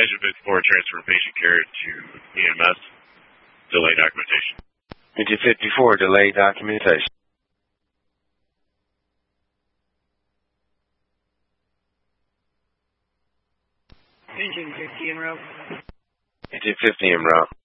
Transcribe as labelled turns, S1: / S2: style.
S1: Engine 54, transfer patient care to EMS. Delay documentation.
S2: Engine 54, delay documentation.
S3: Engine 50 en route.
S2: Engine 50 en route.